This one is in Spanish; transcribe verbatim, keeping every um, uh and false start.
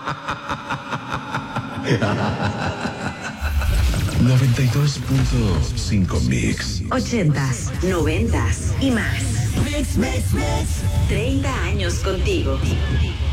noventa y dos punto cinco Mix. Ochentas, noventas y más. Mix, mix, mix. treinta años contigo.